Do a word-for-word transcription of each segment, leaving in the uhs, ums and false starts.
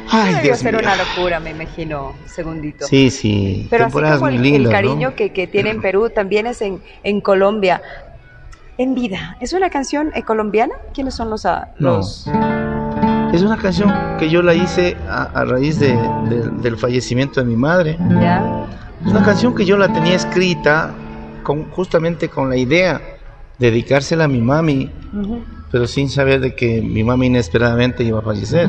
Ay, Debió Dios ser mío. una locura, me imagino, segundito. Sí, sí, Pero así temporadas como muy el, lindas, el cariño ¿no? que, que tiene en Perú, también es en, en Colombia. En Vida, ¿es una canción eh, colombiana? ¿Quiénes son los, ah, No. los...? Es una canción que yo la hice a, a raíz de, de- del fallecimiento de mi madre. ¿Ya? Es una canción que yo la tenía escrita con, justamente con la idea de dedicársela a mi mami, Ujú. pero sin saber de que mi mami inesperadamente iba a fallecer,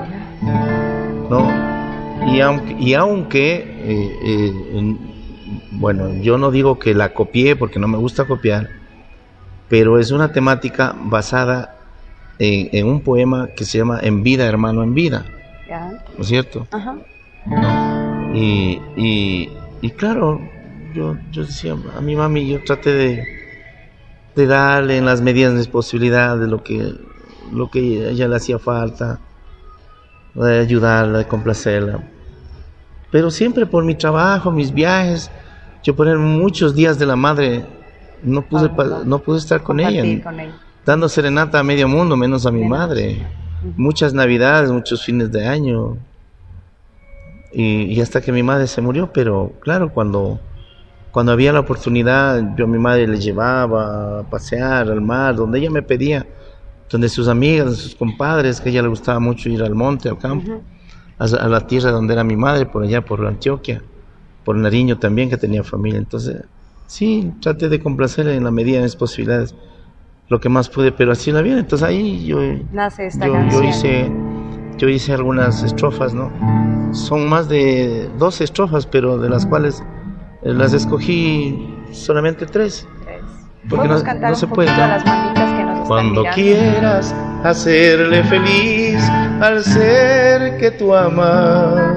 ¿no? Y aunque, y aunque eh, eh, en- bueno, yo no digo que la copié porque no me gusta copiar, pero es una temática basada en, en un poema que se llama En vida, hermano, en vida, ¿Ya? ¿no es cierto? Ajá. ¿No? Y, y, y claro, yo, yo decía a mi mami, yo traté de, de darle en las medidas de mis posibilidades lo que, lo que a ella le hacía falta, de ayudarla, de complacerla. Pero siempre por mi trabajo, mis viajes, yo por ejemplo, muchos días de la madre no pude, Ah, pa- no. no pude estar con Compartir ella, con ella. dando serenata a medio mundo, menos a mi Menos. madre. Ujú. Muchas navidades, muchos fines de año. Y, y hasta que mi madre se murió, pero claro, cuando, cuando había la oportunidad, yo a mi madre le llevaba a pasear al mar, donde ella me pedía, donde sus amigas, sus compadres, que a ella le gustaba mucho ir al monte, al campo, Ujú. a, a la tierra donde era mi madre, por allá, por Antioquia, por Nariño también, que tenía familia. Entonces, sí, traté de complacerle en la medida de mis posibilidades, lo que más pude, pero así la vida. Entonces ahí yo, Nace esta yo, yo canción. hice, yo hice algunas estrofas, ¿no? Son más de doce estrofas, pero de las cuales eh, las escogí solamente tres. Tres. Porque ¿Podemos no- cantar no se un puede, poquito a ¿no? las mamitas que nos están Cuando mirando? quieras hacerle feliz al ser que tú amas,